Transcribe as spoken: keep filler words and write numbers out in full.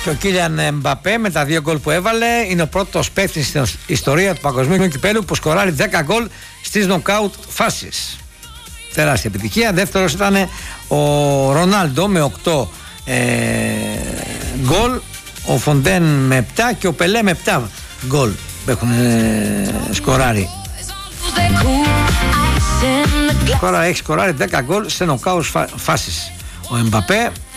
Και ο Κίλιαν Εμπαπέ με τα δύο γκολ που έβαλε είναι ο πρώτος παίκτης στην ιστορία του παγκοσμίου κυπέλλου που σκοράρει δέκα γκολ στις νοκάουτ φάσεις. Τεράστια επιτυχία. Δεύτερος ήταν ο Ρονάλντο με οκτώ ε, γκολ, ο Φοντέν με επτά και ο Πελέ με επτά γκολ που έχουν ε, σκοράρει. Τώρα έχει σκοράρει δέκα γκολ σε νοκάουτ φάσεις ο Εμπαπέ.